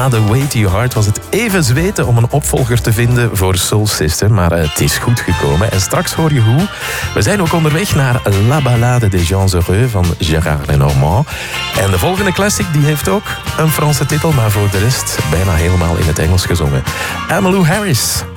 Na The Way Too Hard was het even zweten om een opvolger te vinden voor Soul Sister, maar het is goed gekomen. En straks hoor je hoe. We zijn ook onderweg naar La Ballade des Gens Heureux van Gérard Lenormand. En de volgende classic die heeft ook een Franse titel, maar voor de rest bijna helemaal in het Engels gezongen. Emmylou Harris.